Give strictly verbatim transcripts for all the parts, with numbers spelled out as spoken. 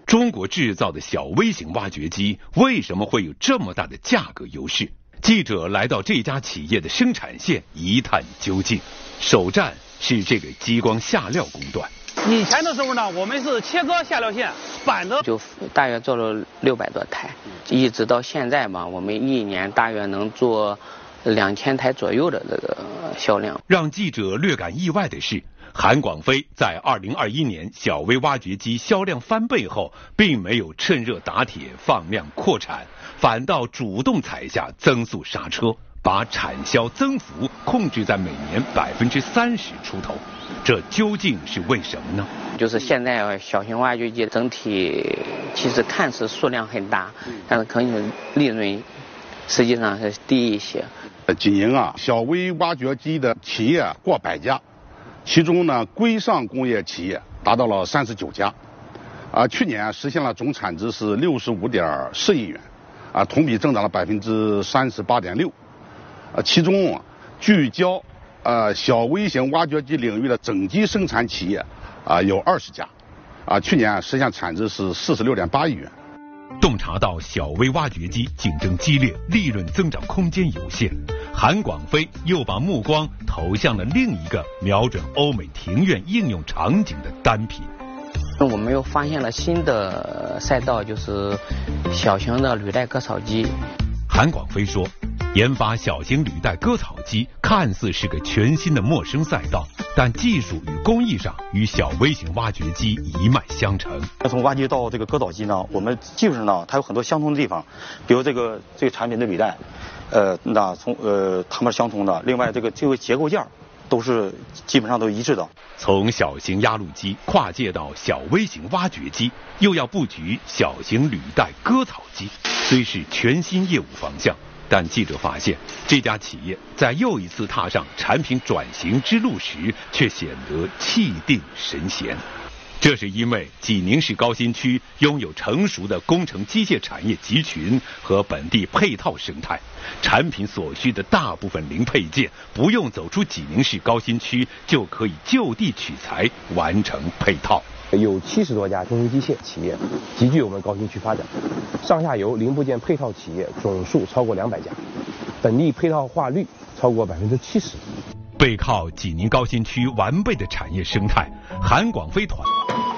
中国制造的小微型挖掘机为什么会有这么大的价格优势？记者来到这家企业的生产线一探究竟。首站是这个激光下料工段。 以前的时候呢，我们是切割下料线，板子就大约做了六百多台，一直到现在吧，我们一年大约能做两千台左右的这个销量。 让记者略感意外的是，韩广飞在二零二一年小微挖掘机销量翻倍后，并没有趁热打铁放量扩产，反倒主动踩下增速刹车，把产销增幅控制在每年百分之三十出头。这究竟是为什么呢？ 就是现在小型挖掘机整体其实看似数量很大，但是可能利润实际上是低一些。 今年啊，小微挖掘机的企业过百家，其中呢，规上工业企业达到了三十九家，啊，去年实现了总产值是六十五点四亿元，啊，同比增长了百分之三十八点六，啊，其中啊，聚焦呃小微型挖掘机领域的整机生产企业啊有二十家，啊，去年实现产值是四十六点八亿元。 洞察到小微挖掘机竞争激烈，利润增长空间有限，韩广飞又把目光投向了另一个瞄准欧美庭院应用场景的单品。 我们又发现了新的赛道，就是小型的履带割草机。 韩广飞说，研发小型履带割草机看似是个全新的陌生赛道，但技术与工艺上与小微型挖掘机一脉相承。 从挖掘机到这个割草机呢，我们技术上呢，它有很多相同的地方，比如这个这个产品的履带，呃，那从呃它们是相同的。另外，这个这个结构件都是基本上都一致的。 从小型压路机跨界到小微型挖掘机，又要布局小型履带割草机，虽是全新业务方向，但记者发现，这家企业在又一次踏上产品转型之路时，却显得气定神闲。这是因为济宁市高新区拥有成熟的工程机械产业集群和本地配套生态，产品所需的大部分零配件不用走出济宁市高新区就可以就地取材完成配套。 有七十多家工程机械企业集聚我们高新区发展，上下游零部件配套企业总数超过两百家，本地配套化率超过百分之七十。 背靠济宁高新区完备的产业生态，韩广飞团。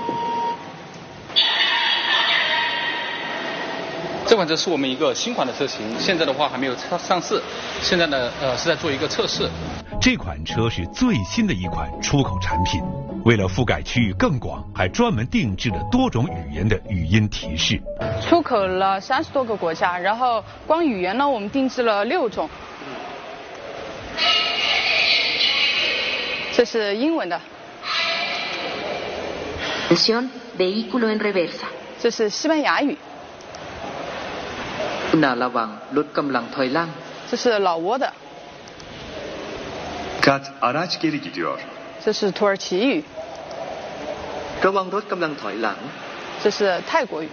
这款车是我们一个新款的车型，现在的话还没有上市，现在呢呃是在做一个测试。 这款车是最新的一款出口产品，为了覆盖区域更广，还专门定制了多种语言的语音提示。 出口了三十多个国家，然后光语言呢，我们定制了六种。这是英文的。 Vehículo en reversa。 这是西班牙语。这是老挝的。这是土耳其语。这是泰国语。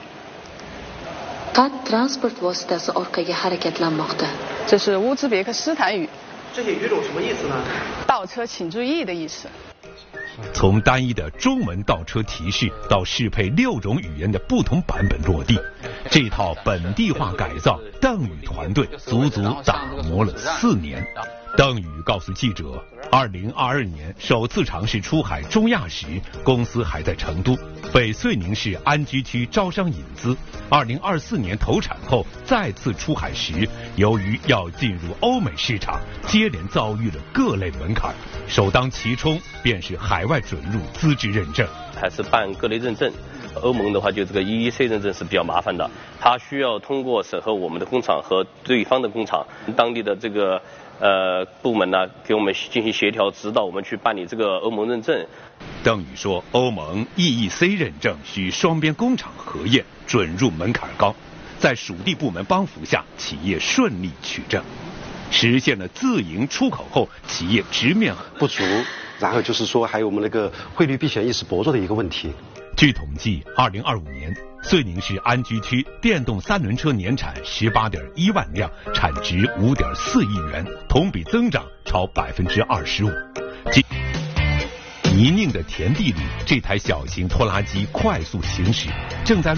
这是乌兹别克斯坦语。 这些语种什么意思呢？ 倒车请注意的意思。 从单一的中文倒车提示到适配六种语言的不同版本落地，这套本地化改造，邓宇团队足足打磨了四年。邓宇告诉记者，二零二二年首次尝试出海中亚时，公司还在成都，被遂宁市安居区招商引资。二零二四年投产后再次出海时，由于要进入欧美市场，接连遭遇了各类门槛，首当其冲便是海外准入资质认证， 还是办各类认证。欧盟的话，就这个 E E C 认证是比较麻烦的，它需要通过审核我们的工厂和对方的工厂，当地的这个呃部门呢，给我们进行协调指导，我们去办理这个欧盟认证。 邓宇说，欧盟 E E C 认证需双边工厂核验，准入门槛高，在属地部门帮扶下，企业顺利取证，实现了自营出口后，企业直面不足，然后就是说还有我们那个汇率避险意识薄弱的一个问题。 据统计，二零二五年遂宁市安居区电动三轮车年产十八点一万辆，产值五点四亿元，同比增长超百分之二十五。泥泞的田地里，这台小型拖拉机快速行驶，正在